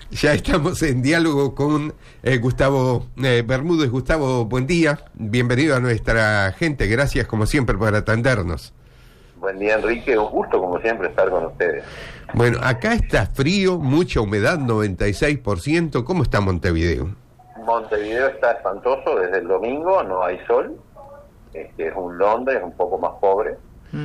Ya estamos en diálogo con Gustavo Bermúdez. Gustavo, buen día. Bienvenido a nuestra gente. Gracias, como siempre, por atendernos. Buen día, Enrique. Un gusto, como siempre, estar con ustedes. Bueno, acá está frío, mucha humedad, 96%. ¿Cómo está Montevideo? Montevideo está espantoso desde el domingo, no hay sol. Es un Londres un poco más pobre.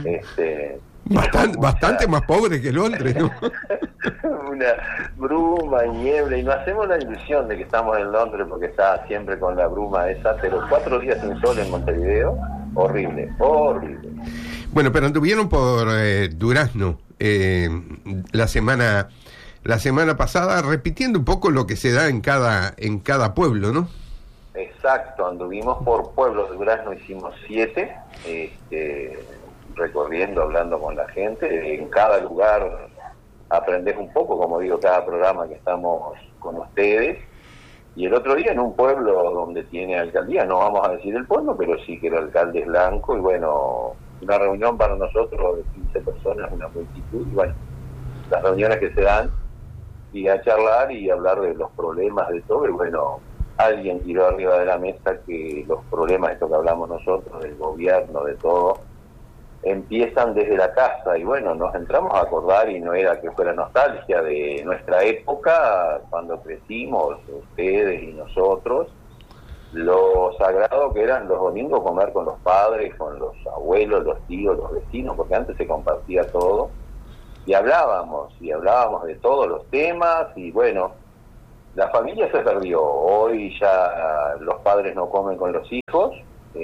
Bastante más pobre que Londres, ¿no? Una bruma, niebla, y nos hacemos la ilusión de que estamos en Londres porque está siempre con la bruma esa, pero 4 días sin sol en Montevideo, horrible. Bueno, pero anduvieron por Durazno la semana pasada, repitiendo un poco lo que se da en cada pueblo, ¿no? Exacto, anduvimos por pueblos de Durazno, hicimos 7, recorriendo, hablando con la gente. En cada lugar aprendés un poco, como digo, cada programa que estamos con ustedes. Y el otro día en un pueblo donde tiene alcaldía, no vamos a decir el pueblo, pero sí que el alcalde es blanco, y bueno, una reunión para nosotros de 15 personas, una multitud, y bueno, las reuniones que se dan, y a charlar y hablar de los problemas de todo, y bueno, alguien tiró arriba de la mesa que los problemas, esto que hablamos nosotros, del gobierno, de todo, empiezan desde la casa. Y bueno, nos entramos a acordar, y no era que fuera nostalgia de nuestra época, cuando crecimos, ustedes y nosotros, lo sagrado que eran los domingos comer con los padres, con los abuelos, los tíos, los vecinos, porque antes se compartía todo, y hablábamos de todos los temas. Y bueno, la familia se perdió. Hoy ya los padres no comen con los hijos,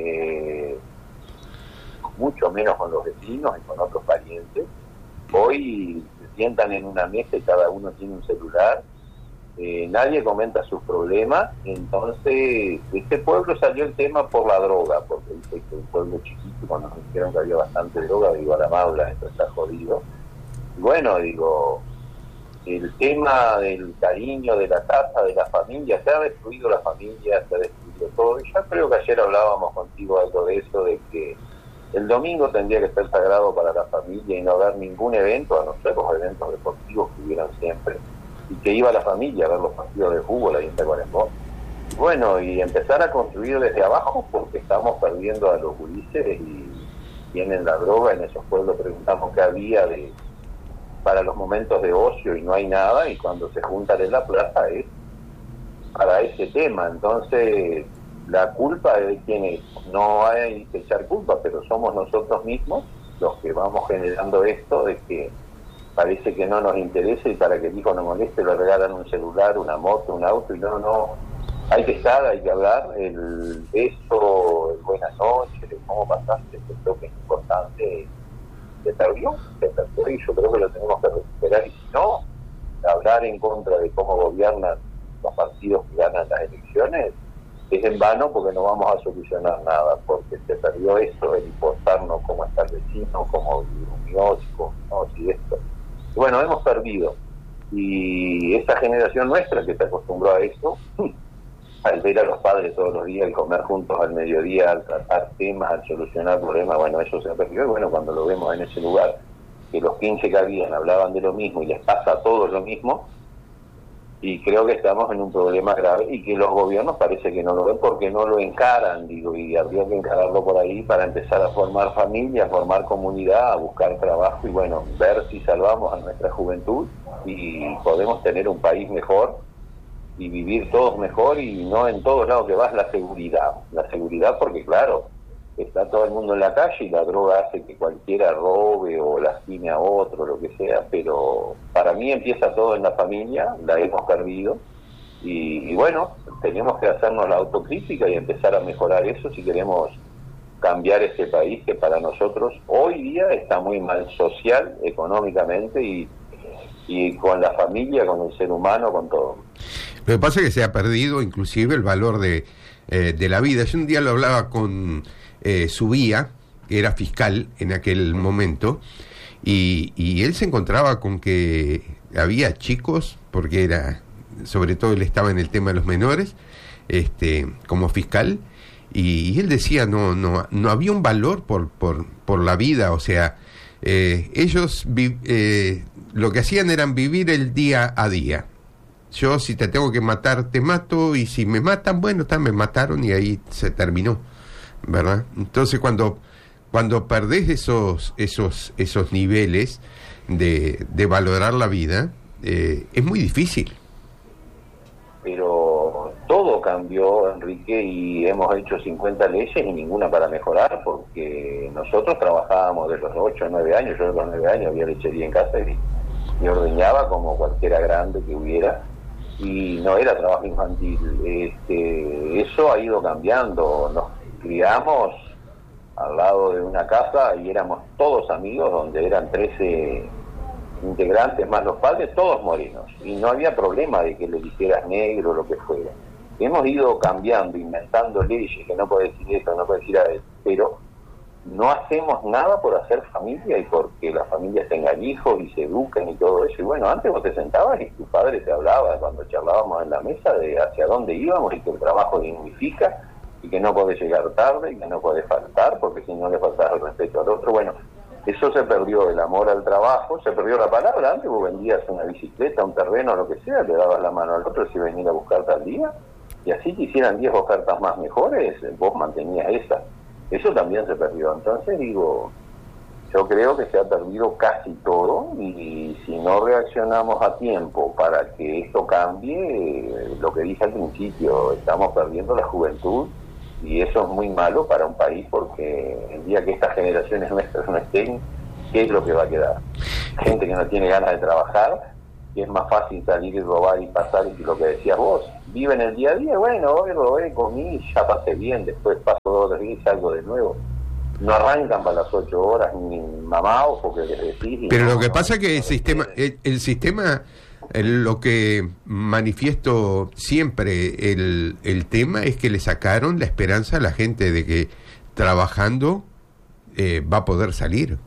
mucho menos con los vecinos y con otros parientes. Hoy se sientan en una mesa y cada uno tiene un celular, nadie comenta sus problemas. Entonces, de este pueblo salió el tema por la droga, porque dice que un pueblo chiquito, cuando nos dijeron que había bastante droga, digo, a la maula, esto está jodido. Y bueno, digo, el tema del cariño, de la casa, de la familia, se ha destruido la familia, se ha destruido todo. Y ya creo que ayer hablábamos contigo algo de eso, de que el domingo tendría que ser sagrado para la familia y no haber ningún evento, a no ser los eventos deportivos que hubieran siempre, y que iba la familia a ver los partidos de fútbol ahí en Tacuarembó. Bueno, y empezar a construir desde abajo, porque estamos perdiendo a los gurises y tienen la droga. En esos pueblos preguntamos qué había para los momentos de ocio y no hay nada, y cuando se juntan en la plaza es para ese tema. Entonces, la culpa es de quienes, no hay que echar culpa, pero somos nosotros mismos los que vamos generando esto, de que parece que no nos interesa, y para que el hijo no moleste le regalan un celular, una moto, un auto, y no, hay que estar, hay que hablar, el beso, el buenas noches, el cómo pasaste, creo que es importante. Se perdió, y yo creo que lo tenemos que recuperar, y si no, hablar en contra de cómo gobiernan los partidos que ganan las elecciones es en vano, porque no vamos a solucionar nada, porque se perdió eso, el importarnos cómo está el vecino, cómo vivió, y esto. Y bueno, hemos perdido, y esa generación nuestra que se acostumbró a eso, al ver a los padres todos los días, al comer juntos al mediodía, al tratar temas, al solucionar problemas, bueno, eso se ha perdido. Y bueno, cuando lo vemos en ese lugar, que los 15 que habían hablaban de lo mismo y les pasa a todos lo mismo, y creo que estamos en un problema grave, y que los gobiernos parece que no lo ven porque no lo encaran, digo, y habría que encararlo por ahí para empezar a formar familia, a formar comunidad, a buscar trabajo, y bueno, ver si salvamos a nuestra juventud y podemos tener un país mejor y vivir todos mejor. Y no en todos lados que vas la seguridad, porque claro, está todo el mundo en la calle y la droga hace que cualquiera robe o lastime a otro, lo que sea, pero para mí empieza todo en la familia, la hemos perdido, y bueno, tenemos que hacernos la autocrítica y empezar a mejorar eso si queremos cambiar este país que para nosotros hoy día está muy mal social, económicamente, y con la familia, con el ser humano, con todo. Lo que pasa es que se ha perdido inclusive el valor de la vida. Yo un día lo hablaba con Subía, que era fiscal en aquel momento, y él se encontraba con que había chicos, porque era, sobre todo él estaba en el tema de los menores, como fiscal, y él decía no había un valor por la vida. O sea, ellos lo que hacían eran vivir el día a día. yo si te tengo que matar, te mato, y si me matan, bueno, me mataron y ahí se terminó, ¿verdad? Entonces cuando perdés esos niveles de valorar la vida, es muy difícil. Pero todo cambió, Enrique, y hemos hecho 50 leyes y ninguna para mejorar, porque nosotros trabajábamos de los 8 a 9 años, yo de los 9 años había lechería en casa y ordeñaba como cualquiera grande que hubiera, y no era trabajo infantil. Eso ha ido cambiando, nos criamos al lado de una casa y éramos todos amigos, donde eran 13 integrantes más los padres, todos morenos, y no había problema de que le dijeras negro o lo que fuera. Hemos ido cambiando, inventando leyes, que no puede decir esto, no puede decir a él, pero no hacemos nada por hacer familia y porque las familias tengan hijos y se eduquen y todo eso. Y bueno, antes vos te sentabas y tu padre te hablaba, cuando charlábamos en la mesa, de hacia dónde íbamos y que el trabajo dignifica y que no podés llegar tarde y que no podés faltar, porque si no le faltás el respeto al otro. Bueno, eso se perdió, el amor al trabajo, se perdió la palabra. Antes vos vendías una bicicleta, un terreno, lo que sea, le dabas la mano al otro si venía a buscarte al día, y así te hicieran 10 ofertas más mejores, vos mantenías esa. Eso también se perdió. Entonces digo, yo creo que se ha perdido casi todo, y si no reaccionamos a tiempo para que esto cambie, lo que dije al principio, estamos perdiendo la juventud, y eso es muy malo para un país, porque el día que estas generaciones nuestras no estén, ¿qué es lo que va a quedar? Gente que no tiene ganas de trabajar, que es más fácil salir y robar y pasar, y lo que decías vos, viven el día a día. Bueno, hoy robé, comí, ya pasé bien, después paso 2 o 3 días y salgo de nuevo. No arrancan para las 8 horas ni mamados porque les decís. Pero lo que pasa es que el sistema, lo que manifiesto siempre, el tema es que le sacaron la esperanza a la gente de que trabajando va a poder salir.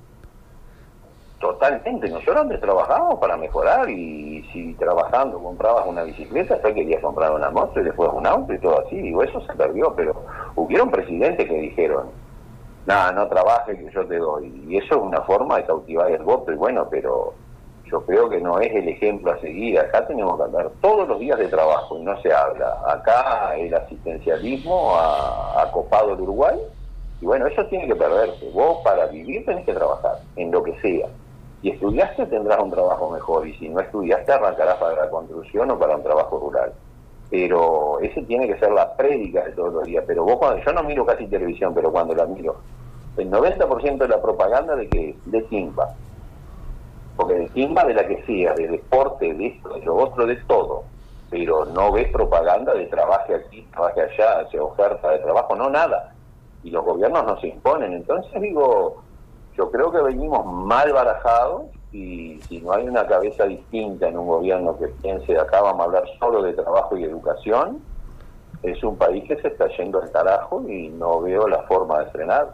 Totalmente. Nosotros antes trabajábamos para mejorar, y si trabajando comprabas una bicicleta, después querías comprar una moto y después un auto y todo así. Digo, eso se perdió, pero hubieron presidentes que dijeron, nada, no trabajes que yo te doy. Y eso es una forma de cautivar el voto, y bueno, pero yo creo que no es el ejemplo a seguir. Acá tenemos que hablar todos los días de trabajo y no se habla. Acá el asistencialismo ha copado el Uruguay, y bueno, eso tiene que perderse. Vos para vivir tenés que trabajar en lo que sea. Si estudiaste tendrás un trabajo mejor, y si no estudiaste arrancarás para la construcción o para un trabajo rural. Pero ese tiene que ser la prédica de todos los días. Pero vos, yo no miro casi televisión, pero cuando la miro, el 90% de la propaganda de que de timba, porque de timba de la que sea, de deporte, de esto, de lo otro, de todo, pero no ves propaganda de trabaje aquí, trabaje allá, se oferta de trabajo, no, nada. Y los gobiernos no se imponen. Entonces digo, yo creo que venimos mal barajados, y si no hay una cabeza distinta en un gobierno que piense, acá vamos a hablar solo de trabajo y educación, es un país que se está yendo al carajo y no veo la forma de frenar.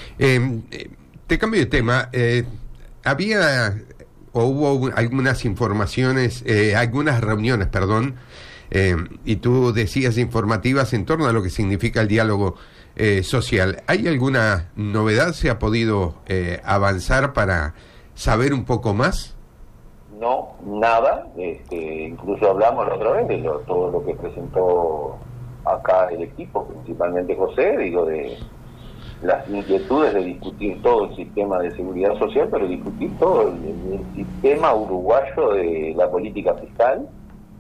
Te cambio de tema. Había o hubo algunas informaciones, algunas reuniones, perdón, y tú decías informativas en torno a lo que significa el diálogo social. ¿Hay alguna novedad? ¿Se ha podido avanzar para saber un poco más? No, nada. Incluso hablamos la otra vez de todo lo que presentó acá el equipo, principalmente José, digo, de las inquietudes de discutir todo el sistema de seguridad social, pero discutir todo el sistema uruguayo de la política fiscal,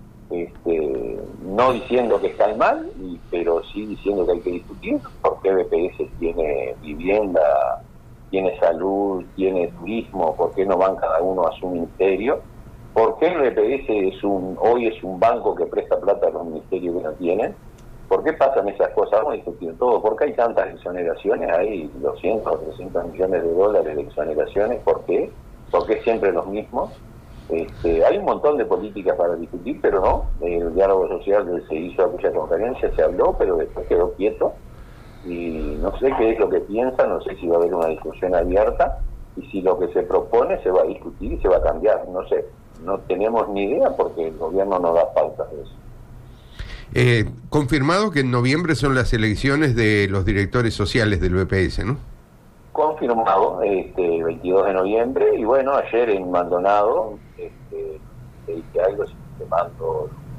no diciendo que está mal, pero sí diciendo que hay que discutir por qué BPS tiene vivienda, tiene salud, tiene turismo, por qué no van cada uno a su ministerio, por qué el BPS hoy es un banco que presta plata a los ministerios que no tienen, por qué pasan esas cosas. Vamos a discutir todo, por qué hay tantas exoneraciones, hay 200 o 300 millones de dólares de exoneraciones, ¿por qué? ¿Por qué siempre los mismos? Hay un montón de políticas para discutir, pero no, el diálogo social se hizo aquella conferencia, se habló, pero después quedó quieto, y no sé qué es lo que piensa, no sé si va a haber una discusión abierta, y si lo que se propone se va a discutir y se va a cambiar, no sé, no tenemos ni idea porque el gobierno no da pautas de eso. Confirmado que en noviembre son las elecciones de los directores sociales del BPS, ¿no? Confirmado, 22 de noviembre, y bueno, ayer en Maldonado, que algo, si te mando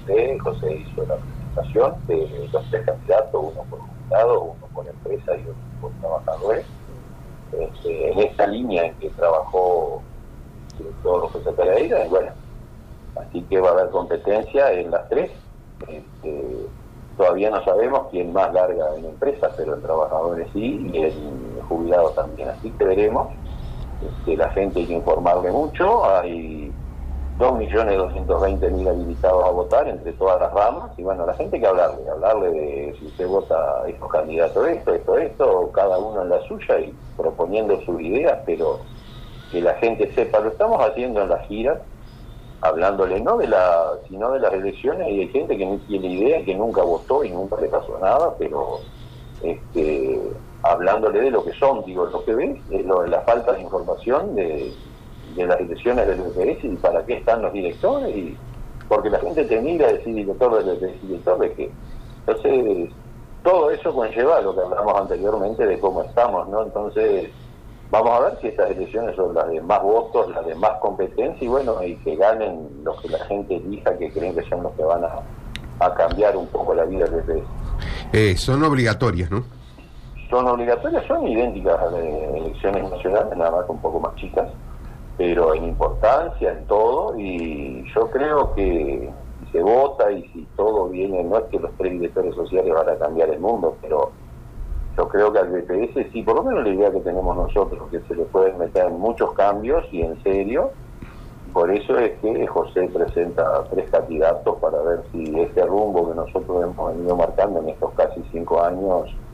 José hizo la presentación de los 3 candidatos, uno por jubilado, uno por empresa y otro por trabajadores, en esta línea en que trabajó todos los José Pereira, y bueno, así que va a haber competencia en las 3. Todavía no sabemos quién más larga en empresa, pero en trabajadores sí, y en jubilados también, así que veremos. La gente hay que informarle mucho, hay 2.220.000 habilitados a votar entre todas las ramas, y bueno, a la gente hay que hablarle de si usted vota a estos candidatos esto, cada uno en la suya y proponiendo sus ideas, pero que la gente sepa, lo estamos haciendo en las giras, hablándole sino de las elecciones, y hay gente que no tiene idea, que nunca votó y nunca le pasó nada, pero hablándole de lo que son, digo, lo que ves es la falta de información de las elecciones del BPS y para qué están los directores, y porque la gente te mira a decir director del BPS, director de qué. Entonces, todo eso conlleva lo que hablamos anteriormente de cómo estamos, ¿no? Entonces, vamos a ver si estas elecciones son las de más votos, las de más competencia, y bueno, y que ganen los que la gente elija, que creen que son los que van a cambiar un poco la vida del BPS. Son obligatorias, ¿no? Son obligatorias, son idénticas a las elecciones nacionales, nada más que un poco más chicas, pero en importancia, en todo, y yo creo que si se vota y si todo viene, no es que los 3 directores sociales van a cambiar el mundo, pero yo creo que al BPS sí, por lo menos la idea que tenemos nosotros, que se le pueden meter muchos cambios y en serio. Por eso es que José presenta 3 candidatos para ver si este rumbo que nosotros hemos venido marcando en estos casi 5 años